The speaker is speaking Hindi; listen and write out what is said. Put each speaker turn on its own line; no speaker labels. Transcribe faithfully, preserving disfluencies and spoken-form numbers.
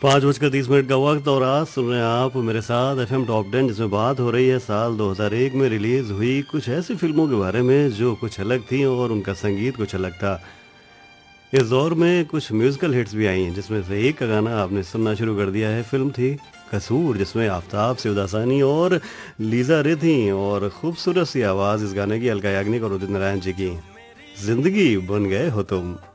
पाँच बजकर तीस मिनट का वक्त और आज सुन रहे हैं आप मेरे साथ एफएम टॉप टेन, जिसमें बात हो रही है साल दो हज़ार एक में रिलीज हुई कुछ ऐसी फिल्मों के बारे में जो कुछ अलग थी और उनका संगीत कुछ अलग था। इस दौर में कुछ म्यूजिकल हिट्स भी आई हैं, जिसमें से एक का गाना आपने सुनना शुरू कर दिया है। फिल्म थी कसूर, जिसमें आफताब सिवदासानी और लीजा रे थी और खूबसूरत सी आवाज़ इस गाने की अलका याग्निक और उदित नारायण जी की। जिंदगी बन गए हो तुम।